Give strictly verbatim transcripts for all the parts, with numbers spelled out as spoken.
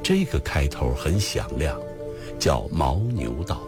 这个开头很响亮，叫牦牛道。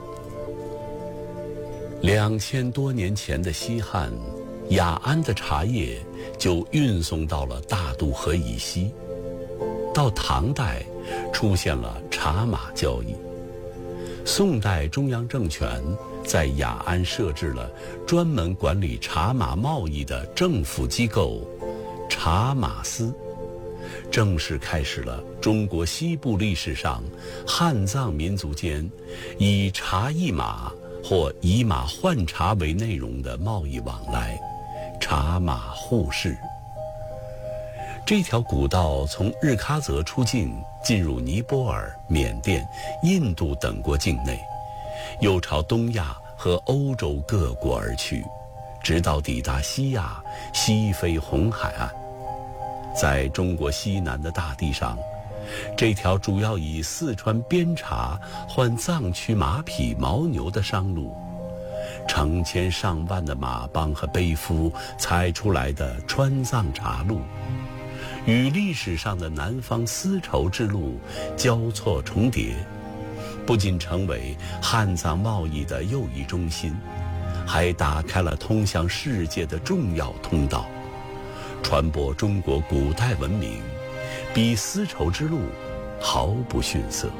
两千多年前的西汉，雅安的茶叶就运送到了大渡河以西。到唐代，出现了茶马交易。宋代中央政权在雅安设置了专门管理茶马贸易的政府机构茶马司，正式开始了中国西部历史上汉藏民族间以茶易马或以马换茶为内容的贸易往来，茶马互市。这条古道从日喀则出境，进入尼泊尔、缅甸、印度等国境内，又朝东亚和欧洲各国而去，直到抵达西亚西非红海岸。在中国西南的大地上，这条主要以四川边茶换藏区马匹、牦牛的商路，成千上万的马帮和背夫踩出来的川藏茶路，与历史上的南方丝绸之路交错重叠，不仅成为汉藏贸易的又一中心，还打开了通向世界的重要通道，传播中国古代文明，比丝绸之路毫不逊色。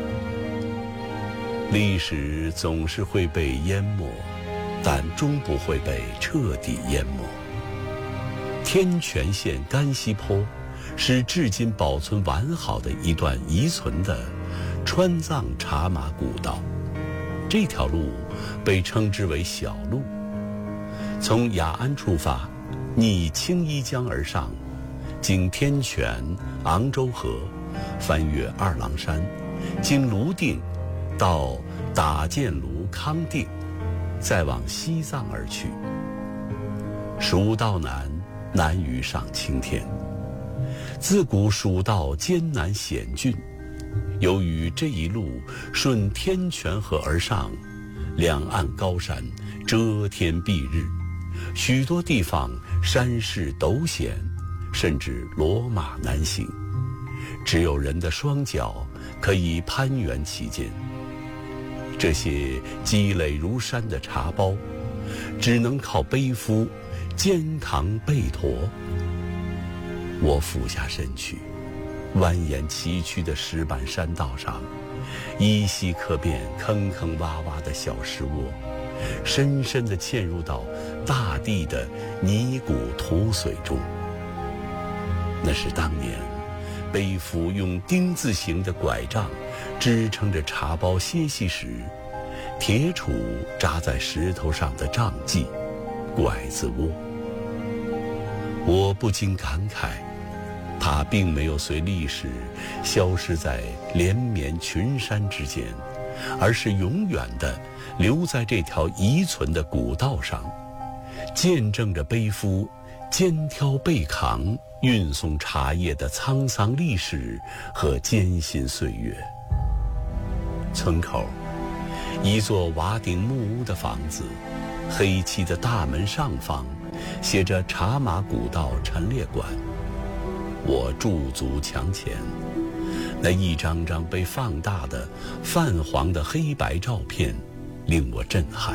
历史总是会被淹没，但终不会被彻底淹没。天全县甘溪坡是至今保存完好的一段遗存的川藏茶马古道，这条路被称之为小路。从雅安出发，逆青衣江而上，经天泉、昂州河，翻越二郎山，经泸定到打箭炉康定，再往西藏而去。蜀道难，难于上青天。自古蜀道艰难险峻，由于这一路顺天泉河而上，两岸高山遮天蔽日，许多地方山势陡险，甚至骡马难行，只有人的双脚可以攀援其间。这些积累如山的茶包，只能靠背夫肩扛背驮。我俯下身去，蜿蜒崎岖的石板山道上，依稀可辨坑坑洼洼的小石窝，深深地嵌入到大地的泥谷土髓中。那是当年背夫用丁字形的拐杖支撑着茶包歇息时，铁杵扎在石头上的杖迹拐子窝。我不禁感慨，它并没有随历史消失在连绵群山之间，而是永远地留在这条遗存的古道上，见证着背夫肩挑背扛运送茶叶的沧桑历史和艰辛岁月。村口，一座瓦顶木屋的房子，黑漆的大门上方写着茶马古道陈列馆。我驻足墙前，那一张张被放大的泛黄的黑白照片令我震撼。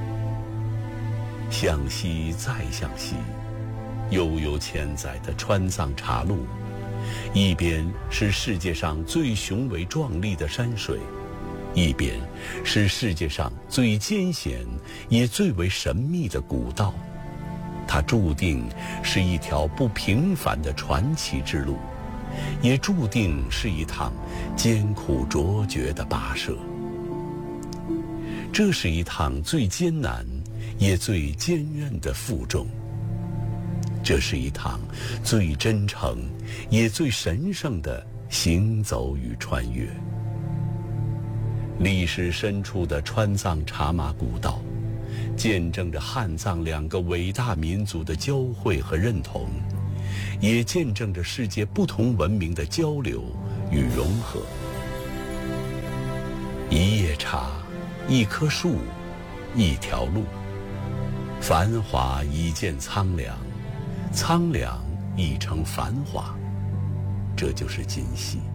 向西再向西，悠悠千载的川藏茶路，一边是世界上最雄伟壮丽的山水，一边是世界上最艰险也最为神秘的古道。它注定是一条不平凡的传奇之路，也注定是一趟艰苦卓绝的跋涉。这是一趟最艰难也最坚韧的负重，这是一趟最真诚也最神圣的行走与穿越。历史深处的川藏茶马古道，见证着汉藏两个伟大民族的交汇和认同，也见证着世界不同文明的交流与融合。一叶茶，一棵树，一条路，繁华已见苍凉，苍凉已成繁华，这就是今昔。